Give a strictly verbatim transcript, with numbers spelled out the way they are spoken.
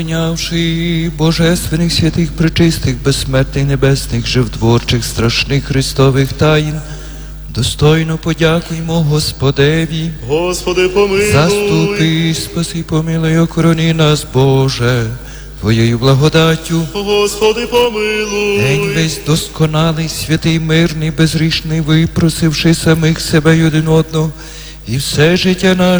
Прийнявши божественних, святих, пречистих, безсмертних, небесних, животворчих, страшних Христових таїн, достойно подякуємо Господеві. Господи, помилуй. Заступи, спаси, помилуй, окорони нас, Боже, Твоєю благодаттю. Господи, помилуй. День весь досконалий, святий, мирний, безгрішний, випросивши самих себе й один одного, і все життя наше